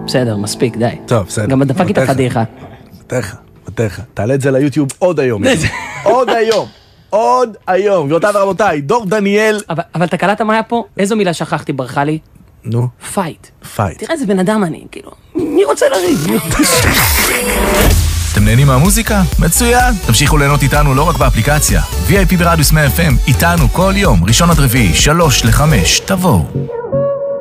בסדר, מספיק, די. טוב, בסדר. גם דפק איתה פדיחה. בטח. תעלה את זה ליוטיוב עוד היום. עוד היום. גבירותיי ורבותיי, דור דניאל. אבל אתה קלטת מה היה פה? איזו מילה שכחתי, ברכה לי? נו. פייט. פייט. תראה איזה בן אדם אני, כאילו. מי רוצה לריב? אתם נהנים מהמוזיקה? מצוין! תמשיכו ליהנות איתנו לא רק באפליקציה. VIP ברדיוס 100 FM, איתנו כל יום, ראשון עד רביעי, 3 ל-5, תבואו.